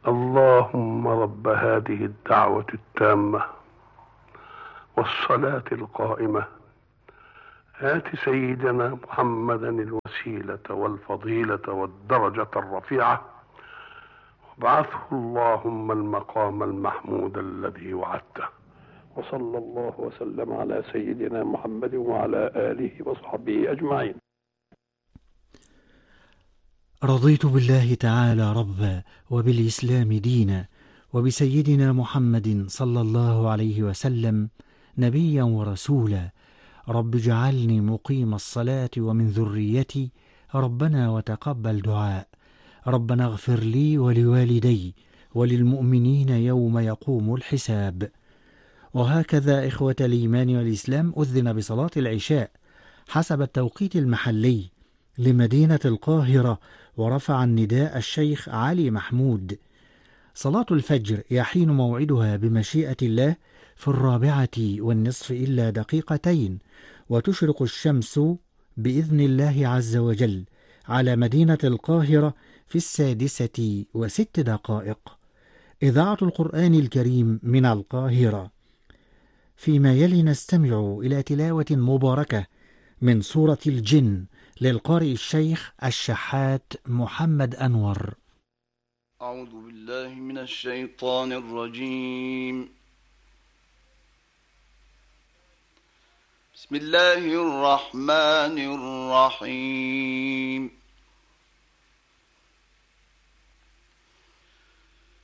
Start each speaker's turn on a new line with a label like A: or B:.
A: اللهم رب هذه الدعوة التامة والصلاة القائمة آت سيدنا محمدا الوسيلة والفضيلة والدرجة الرفيعة وابعثه اللهم المقام المحمود الذي وعدته. وصلى الله وسلم على سيدنا محمد وعلى آله وصحبه أجمعين.
B: رضيت بالله تعالى ربا وبالإسلام دينا وبسيدنا محمد صلى الله عليه وسلم نبيا ورسولا. رب اجعلني مقيم الصلاة ومن ذريتي ربنا وتقبل دعاء. ربنا اغفر لي ولوالدي وللمؤمنين يوم يقوم الحساب. وهكذا إخوة الإيمان والإسلام أذن بصلاة العشاء حسب التوقيت المحلي لمدينة القاهرة، ورفع النداء الشيخ علي محمود. صلاة الفجر يحين موعدها بمشيئة الله في 4:20 إلا دقيقتين، وتشرق الشمس بإذن الله عز وجل على مدينة القاهرة في 6:06. إذاعة القرآن الكريم من القاهرة. فيما يلي نستمع إلى تلاوة مباركة من سورة الجن للقارئ الشيخ الشحات محمد أنور.
C: أعوذ بالله من الشيطان الرجيم. بسم الله الرحمن الرحيم.